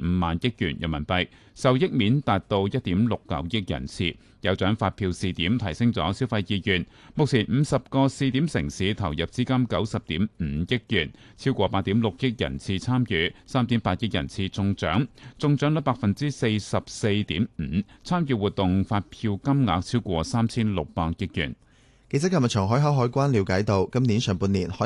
5萬億元人民幣，受益面達到1.69億人次。有獎發票試點提升咗消費意願，目前50個試點城市投入資金90.5億元，超過8.6億人次參與，3.8億人次中獎，中獎率44.5%，參與活動發票金額超過3600億元。 記者琴日從海口海關了解到，今年上半年海